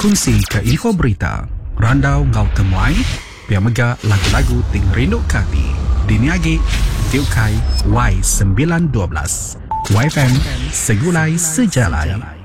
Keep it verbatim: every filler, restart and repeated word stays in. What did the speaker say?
kongsi ke info berita, randau ngau temuai, biar mega lagu-lagu ting rindu kati. Diniagi, Tiukai Y sembilan dua belas. Y F M, segulai sejalan.